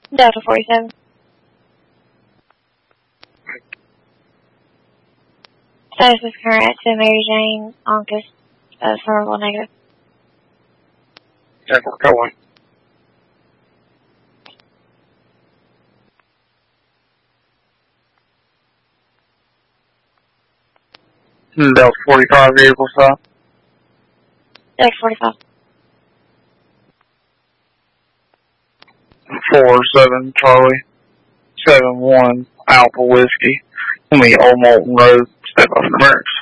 Delta 47. Status is current at 2 Mary Jane, Oncas, Somerville negative. Yeah, we're going. Delta 45 vehicle stop. Delta 45. 47 Charlie 71 Alpha Whiskey. On the Old Moulton Road. Step up in the barracks.